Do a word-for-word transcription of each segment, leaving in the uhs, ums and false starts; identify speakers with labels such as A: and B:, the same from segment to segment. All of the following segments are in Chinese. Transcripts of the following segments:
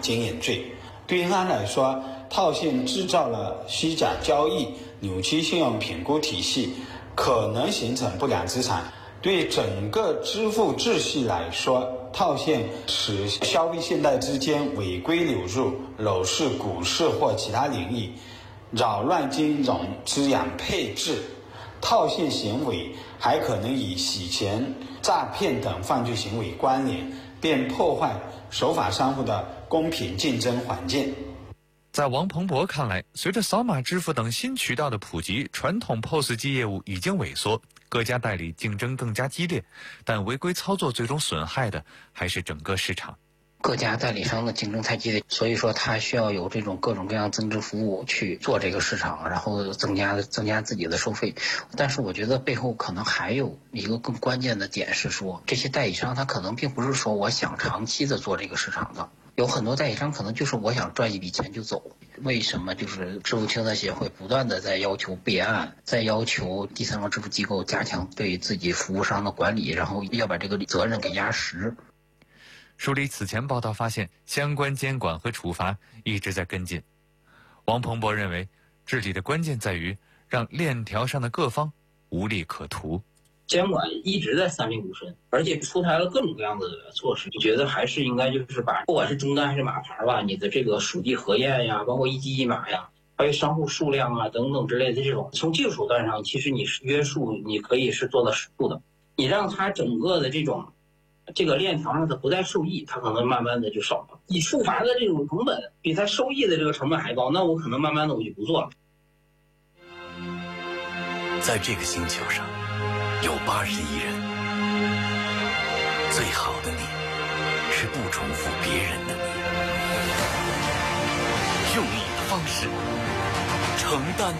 A: 经验罪。对银行来说，套现制造了虚假交易，扭曲信用评估体系，可能形成不良资产。对整个支付秩序来说，套现使消费信贷之间违规流入楼市、股市或其他领域，扰乱金融资产配置。套现行为还可能与洗钱、诈骗等犯罪行为关联，并破坏守法商户的公平竞争环境。
B: 在王鹏博看来，随着扫码支付等新渠道的普及，传统 P O S 机业务已经萎缩，各家代理竞争更加激烈，但违规操作最终损害的还是整个市场。
C: 各家代理商的竞争太激烈，所以说它需要有这种各种各样增值服务去做这个市场，然后增加增加自己的收费。但是我觉得背后可能还有一个更关键的点是说，这些代理商他可能并不是说我想长期的做这个市场的，有很多代理商可能就是我想赚一笔钱就走。为什么就是支付清算协会不断的在要求备案，在要求第三方支付机构加强对自己服务商的管理，然后要把这个责任给压实。
B: 梳理此前报道发现，相关监管和处罚一直在跟进。王鹏博认为，治理的关键在于让链条上的各方无利可图。
D: 监管一直在三令五申，而且出台了各种各样的措施。我觉得还是应该就是把不管是终端还是码牌吧，你的这个属地核验呀，包括一机一码呀，还有商户数量啊等等之类的这种，从技术手段上，其实你是约束，你可以是做到适度的。你让它整个的这种这个链条上它不再受益，它可能慢慢的就少了。你处罚的这种成本比它收益的这个成本还高，那我可能慢慢的我就不做了。
E: 在这个星球上有八十亿人，最好的你是不重复别人的你，用你的方式承担，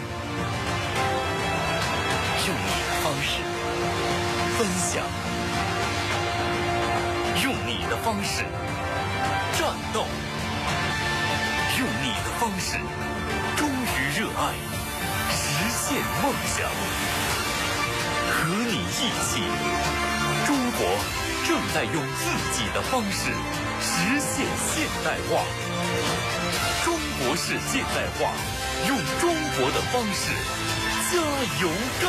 E: 用你的方式分享，用你的方式战斗，用你的方式忠于热爱，实现梦想。和你一起，中国正在用自己的方式实现现代化。中国式现代化，用中国的方式加油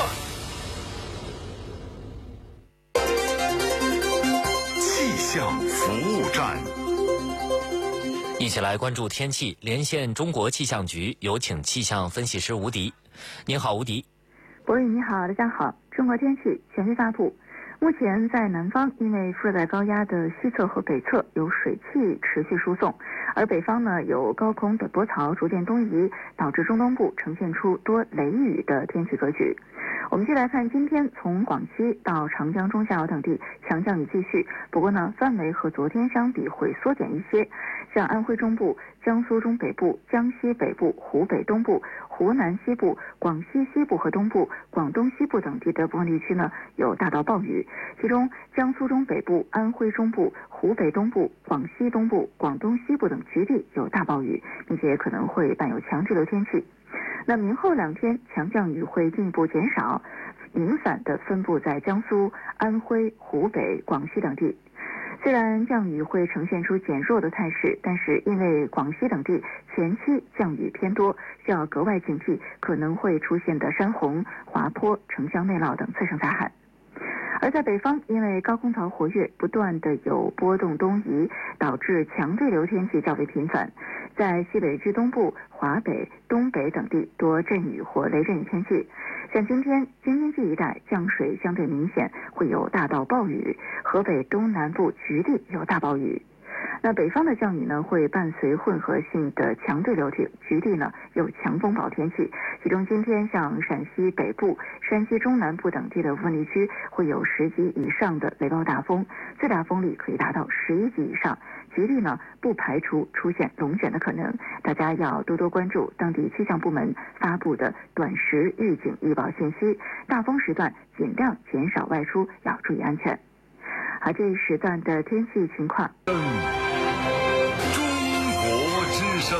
E: 干。气象服务站，
F: 一起来关注天气。连线中国气象局，有请气象分析师吴迪。您好，吴迪。
G: 博宇你好，大家好。中国天气全面发布。目前在南方，因为副热带高压的西侧和北侧有水汽持续输送，而北方呢有高空的波槽逐渐东移，导致中东部呈现出多雷雨的天气格局。我们继续来看今天从广西到长江中下游等地强降雨继续，不过呢范围和昨天相比会缩减一些，像安徽中部、江苏中北部、江西北部、湖北东部、湖南西部、广西西部和东部、广东西部等地的部分地区呢有大到暴雨，其中江苏中北部、安徽中部、湖北东部、广西东部、广东西部等局地有大暴雨，并且可能会伴有强对流天气。那明后两天强降雨会进一步减少，零散的分布在江苏、安徽、湖北、广西等地。虽然降雨会呈现出减弱的态势，但是因为广西等地前期降雨偏多，需要格外警惕可能会出现的山洪、滑坡、城乡内涝等次生灾害。而在北方，因为高空槽活跃，不断的有波动东移，导致强对流天气较为频繁。在西北至东部、华北、东北等地多阵雨或雷阵雨天气。像今天京津冀一带降水相对明显，会有大到暴雨，河北东南部局地有大暴雨。那北方的降雨呢，会伴随混合性的强对流天，局地呢有强风暴天气。其中今天像陕西北部、山西中南部等地的部分地区会有十级以上的雷暴大风，最大风力可以达到十一级以上。局地呢不排除出现龙卷的可能，大家要多多关注当地气象部门发布的短时预警预报信息，大风时段尽量减少外出，要注意安全。好，这一时段的天气情况。
E: 中国之声。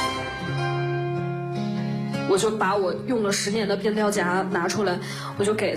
H: 我就把我用了十年的便条夹拿出来，我就给